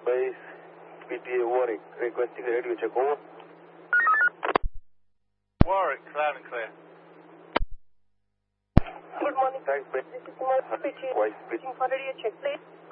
base PTA Warwick, requesting a radio check, over. Warwick, loud and clear. Good morning. Thanks, This is my PTA. Voice, Waiting for radio check, please.